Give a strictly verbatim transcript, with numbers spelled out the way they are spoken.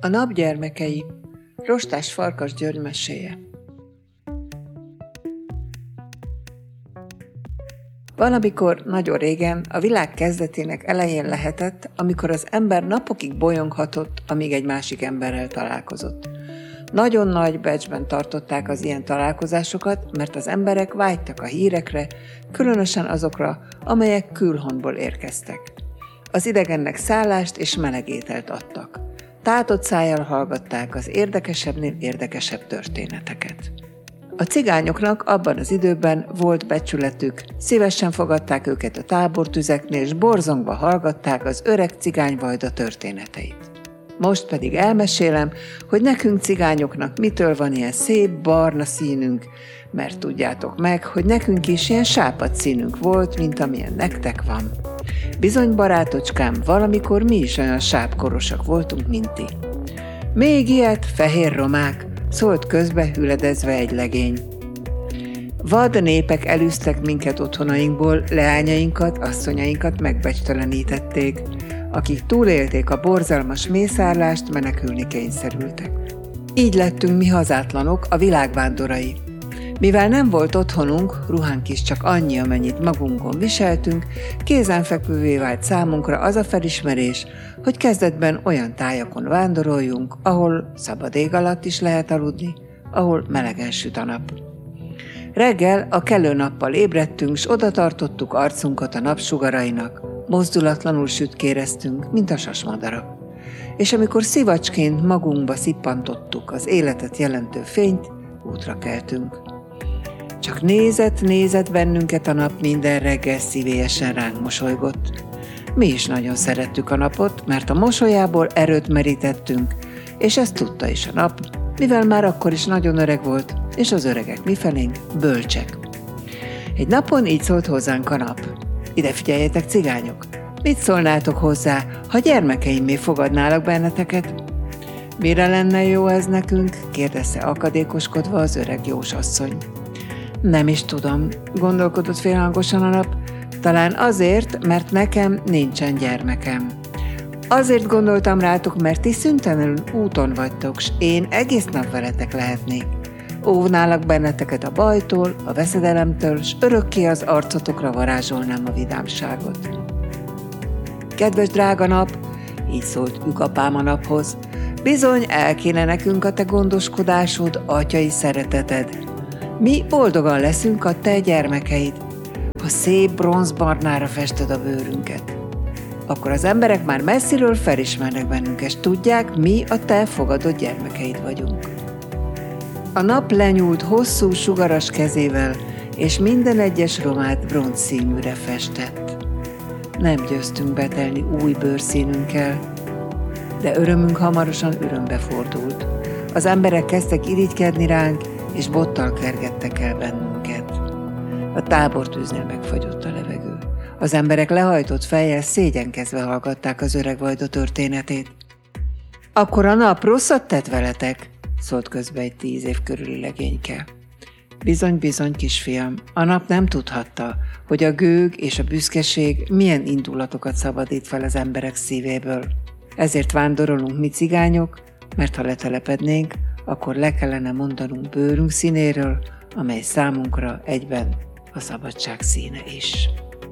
A nap gyermekei. Rostás Farkas György meséje. Valamikor, nagyon régen, a világ kezdetének elején lehetett, amikor az ember napokig bolyonghatott, amíg egy másik emberrel találkozott. Nagyon nagy becsben tartották az ilyen találkozásokat, mert az emberek vágytak a hírekre, különösen azokra, amelyek külhonból érkeztek. Az idegennek szállást és meleg ételt adtak. Tátott szájjal hallgatták az érdekesebbnél érdekesebb történeteket. A cigányoknak abban az időben volt becsületük, szívesen fogadták őket a tábortüzeknél, és borzongva hallgatták az öreg cigányvajda történeteit. Most pedig elmesélem, hogy nekünk cigányoknak mitől van ilyen szép barna színünk, mert tudjátok meg, hogy nekünk is ilyen sápadt színünk volt, mint amilyen nektek van. Bizony, barátocskám, valamikor mi is olyan sápkorosak voltunk, mint ti. Még ilyet, fehér romák, szólt közbe hüledezve egy legény. Vad népek elűztek minket otthonainkból, leányainkat, asszonyainkat megbecstelenítették. Akik túlélték a borzalmas mészárlást, menekülni kényszerültek. Így lettünk mi hazátlanok, a világvándorai. Mivel nem volt otthonunk, ruhánk is csak annyi, amennyit magunkon viseltünk, kézenfekvővé vált számunkra az a felismerés, hogy kezdetben olyan tájakon vándoroljunk, ahol szabad ég alatt is lehet aludni, ahol melegen süt a nap. Reggel a kelő nappal ébredtünk, s oda tartottuk arcunkat a napsugarainak, mozdulatlanul sütkéreztünk, mint a sasmadarak. És amikor szivacsként magunkba szippantottuk az életet jelentő fényt, útra keltünk. Csak nézett, nézett bennünket a nap, minden reggel szívélyesen ránk mosolygott. Mi is nagyon szerettük a napot, mert a mosolyából erőt merítettünk, és ezt tudta is a nap, mivel már akkor is nagyon öreg volt, és az öregek mifelénk bölcsek. Egy napon így szólt hozzánk a nap. Ide figyeljetek, cigányok! Mit szólnátok hozzá, ha gyermekeimmé fogadnálak benneteket? Mire lenne jó ez nekünk? Kérdezte akadékoskodva az öreg jósasszony. Nem is tudom, gondolkodott félhangosan a nap. Talán azért, mert nekem nincsen gyermekem. Azért gondoltam rátok, mert ti szüntelenül úton vagytok, s én egész nap veletek lehetnék. Óvnálak benneteket a bajtól, a veszedelemtől, s örökké az arcotokra varázsolnám a vidámságot. Kedves drága nap, így szólt ükapám a naphoz, bizony el kéne nekünk a te gondoskodásod, atyai szereteted. Mi boldogan leszünk a te gyermekeid, ha szép bronzbarnára fested a bőrünket. Akkor az emberek már messziről felismernek bennünk, és tudják, mi a te fogadott gyermekeid vagyunk. A nap lenyúlt hosszú, sugaras kezével, és minden egyes romát bronzszínűre festett. Nem győztünk betelni új bőrszínünkkel, de örömünk hamarosan örömbe fordult. Az emberek kezdtek irigykedni ránk, és bottal kergettek el bennünket. A tábortűznél megfagyott a levegő. Az emberek lehajtott fejjel szégyenkezve hallgatták az öreg vajda történetét. Akkor a nap rosszat tett veletek? Szólt közbe egy tíz év körüli legényke. Bizony, bizony, kisfiam, a nap nem tudhatta, hogy a gőg és a büszkeség milyen indulatokat szabadít fel az emberek szívéből. Ezért vándorolunk mi cigányok, mert ha letelepednénk, akkor le kellene mondanunk bőrünk színéről, amely számunkra egyben a szabadság színe is.